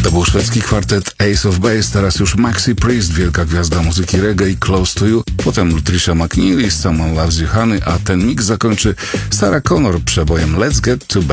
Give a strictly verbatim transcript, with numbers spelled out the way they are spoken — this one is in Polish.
To był szwedzki kwartet Ace of Base, teraz już Maxi Priest, wielka gwiazda muzyki reggae i Close to You, potem Trisha McNeil i Someone Loves You Honey, a ten mix zakończy Sarah Connor przebojem Let's Get to Bed.